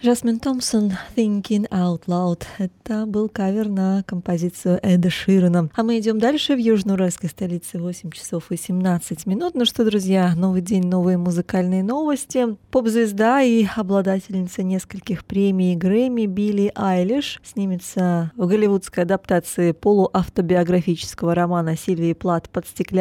Жасмин Томпсон «Thinking Out Loud». Это был кавер на композицию Эда Ширана. А мы идем дальше в южноуральской столице. 8 часов и 17 минут. Ну что, друзья, новый день, новые музыкальные новости. Поп-звезда и обладательница нескольких премий Грэмми Билли Айлиш снимется в голливудской адаптации полуавтобиографического романа Сильвии Плат «Под стеклянной